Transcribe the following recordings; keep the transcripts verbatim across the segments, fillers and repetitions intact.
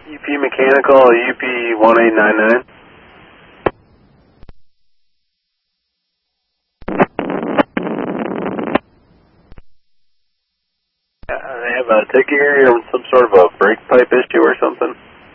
U P Mechanical, U P one eight nine nine. Uh, they have a ticket here or some sort of a brake pipe issue or something.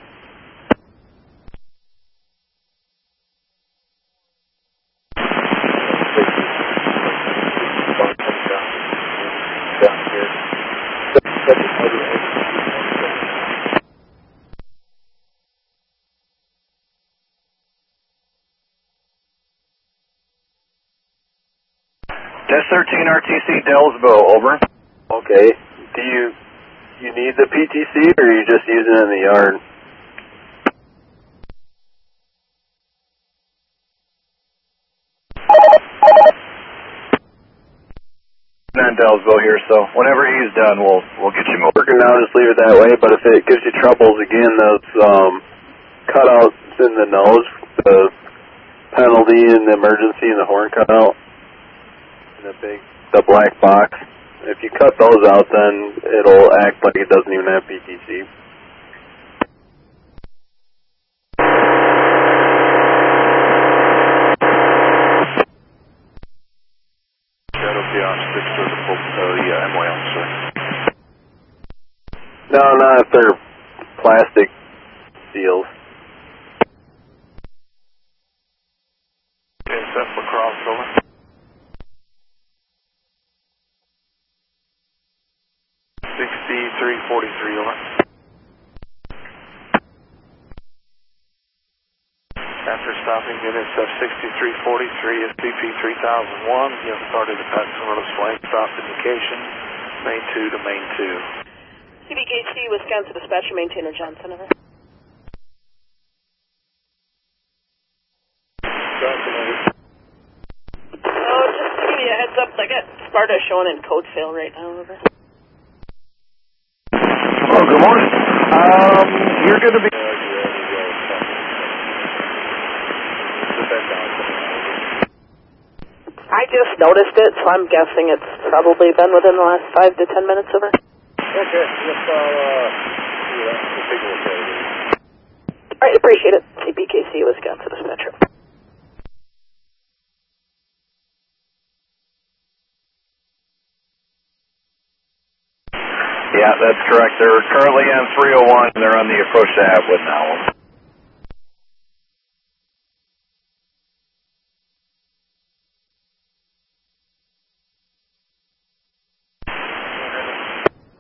Test thirteen R T C Dellsville, over. Okay. Do you you need the P T C or are you just using it in the yard? Nine Dellsville here, so whenever he's done, we'll we'll get you moving. Working now, just leave it that way. But if it gives you troubles again, those um, cutouts in the nose, the penalty and the emergency and the horn cutout, and the big the black box. If you cut those out, then it'll act like it doesn't even have P T C. That'll be on six for the full, uh, yeah, M Y L, sir. No, not if they're plastic seals. Okay, set for crossover. sixty-three forty-three, over. After stopping N S F sixty-three forty-three, S P P three thousand one, you have started to pass some of flight, stop indication, main two to main two. C B K C, Wisconsin Dispatcher, Maintainer Johnson, over. Johnson, over. Oh, just to give you a heads up, I got Sparta showing in code fail right now, over. Oh, good morning. Um, you're going to be... I just noticed it, so I'm guessing it's probably been within the last five to ten minutes, over. Okay, yes, I'll, uh, yeah, we'll take a look at it. All right, appreciate it. C B K C, Wisconsin Dispatcher. Yeah, that's correct. They're currently on three oh one, and they're on the approach to Atwood now.